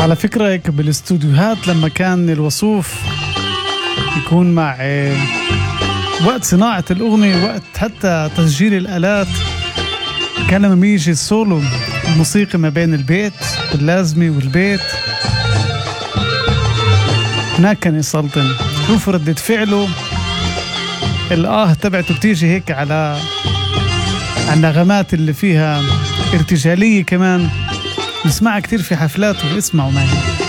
على فكرة هيك بالاستوديوهات لما كان الوصوف يكون مع وقت صناعة الأغنية، وقت حتى تسجيل الآلات، كان لما يجي السولو الموسيقي ما بين البيت اللازمي والبيت، هناك كان يسلطن. شوف ردة فعله، تبعته بتيجي هيك على النغمات اللي فيها ارتجالية كمان، نسمعها كتير في حفلات واسمعوا معي.